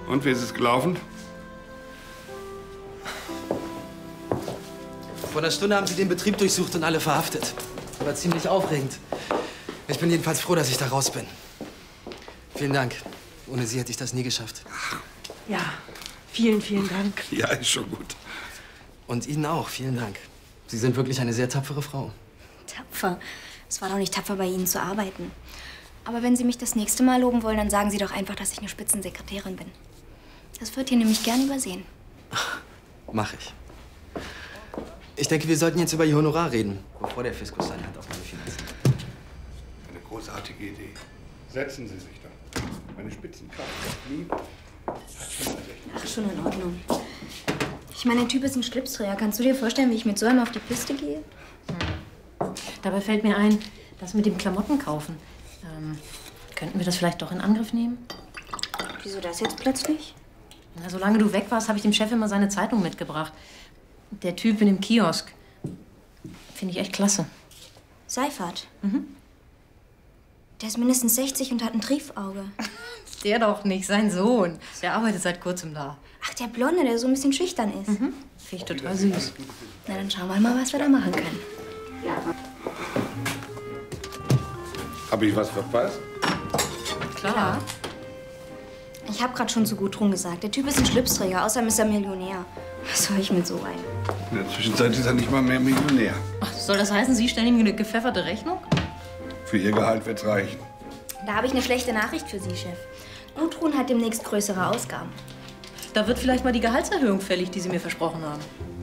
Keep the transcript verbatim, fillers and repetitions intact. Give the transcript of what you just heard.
Und wie ist es gelaufen? Vor einer Stunde haben sie den Betrieb durchsucht und alle verhaftet. War ziemlich aufregend. Ich bin jedenfalls froh, dass ich da raus bin. Vielen Dank. Ohne Sie hätte ich das nie geschafft. Ja, vielen, vielen Dank. Ja, ist schon gut. Und Ihnen auch. Vielen Dank. Sie sind wirklich eine sehr tapfere Frau. Tapfer? Es war doch nicht tapfer, bei Ihnen zu arbeiten. Aber wenn Sie mich das nächste Mal loben wollen, dann sagen Sie doch einfach, dass ich eine Spitzensekretärin bin. Das wird hier nämlich gern übersehen. Mach ich. Ich denke, wir sollten jetzt über Ihr Honorar reden, bevor der Fiskus seine Hand auf meine Finanzen legt. Eine großartige Idee. Setzen Sie sich doch. Meine Spitzenkraft hat nie... Ach, schon in Ordnung. Ich meine, der Typ ist ein Schlipsträger. Kannst du dir vorstellen, wie ich mit so einem auf die Piste gehe? Hm. Dabei fällt mir ein, das mit dem Klamotten kaufen. Ähm, könnten wir das vielleicht doch in Angriff nehmen? Wieso das jetzt plötzlich? Na, solange du weg warst, habe ich dem Chef immer seine Zeitung mitgebracht. Der Typ in dem Kiosk. Finde ich echt klasse. Seifert? Mhm. Der ist mindestens sechzig und hat ein Triefauge. Der doch nicht, sein Sohn. Der arbeitet seit kurzem da. Ach, der Blonde, der so ein bisschen schüchtern ist. Mhm. Finde ich total süß. Na, dann schauen wir mal, was wir da machen können. Habe ich was verpasst? Klar. Ich habe gerade schon zu Gudrun gesagt, der Typ ist ein Schlipsträger, außerdem ist er Millionär. Was soll ich mit so einem? In der Zwischenzeit ist er nicht mal mehr Millionär. Ach, soll das heißen, Sie stellen ihm eine gepfefferte Rechnung? Für Ihr Gehalt wird's reichen. Da habe ich eine schlechte Nachricht für Sie, Chef. Gudrun hat demnächst größere Ausgaben. Da wird vielleicht mal die Gehaltserhöhung fällig, die Sie mir versprochen haben.